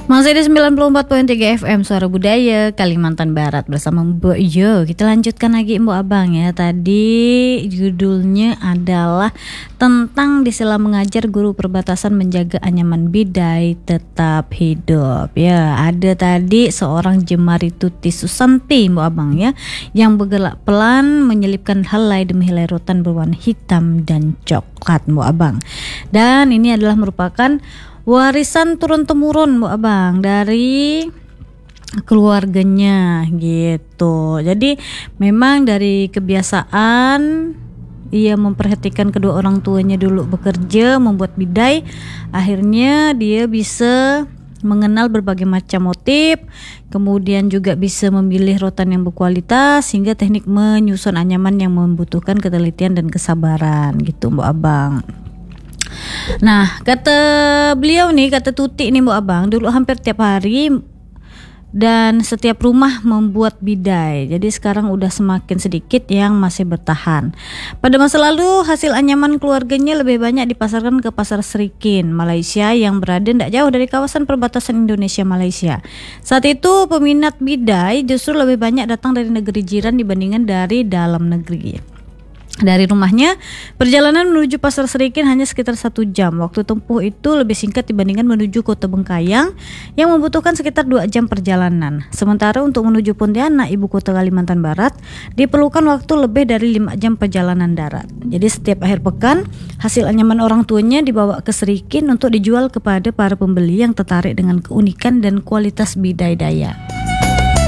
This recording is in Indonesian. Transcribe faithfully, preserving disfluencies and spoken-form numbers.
Masih di sembilan puluh empat koma tiga F M Suara Budaya Kalimantan Barat bersama Mbok Yo. Kita lanjutkan lagi Mbok Abang ya. Tadi judulnya adalah tentang di sela mengajar guru perbatasan menjaga anyaman bidai tetap hidup. Ya, ada tadi seorang Jemari Tuti Susanti Mbok Abang ya, yang bergerak pelan menyelipkan helai demi helai rotan berwarna hitam dan coklat Mbok Abang. Dan ini adalah merupakan warisan turun-temurun Bu Abang dari keluarganya gitu. Jadi memang dari kebiasaan ia memperhatikan kedua orang tuanya dulu bekerja membuat bidai, akhirnya dia bisa mengenal berbagai macam motif, kemudian juga bisa memilih rotan yang berkualitas, hingga teknik menyusun anyaman yang membutuhkan ketelitian dan kesabaran gitu Bu Abang. Nah, kata beliau nih, kata Tuti nih Bu Abang, dulu hampir tiap hari dan setiap rumah membuat bidai. Jadi sekarang udah semakin sedikit yang masih bertahan. Pada masa lalu hasil anyaman keluarganya lebih banyak dipasarkan ke pasar Serikin, Malaysia yang berada tidak jauh dari kawasan perbatasan Indonesia Malaysia. Saat itu peminat bidai justru lebih banyak datang dari negeri jiran dibandingkan dari dalam negeri. Dari rumahnya, perjalanan menuju pasar Serikin hanya sekitar satu jam. Waktu tempuh itu lebih singkat dibandingkan menuju kota Bengkayang yang membutuhkan sekitar dua jam perjalanan. Sementara untuk menuju Pontianak, ibu kota Kalimantan Barat, diperlukan waktu lebih dari lima jam perjalanan darat. Jadi setiap akhir pekan, hasil anyaman orang tuanya dibawa ke Serikin untuk dijual kepada para pembeli yang tertarik dengan keunikan dan kualitas bidai Dayak.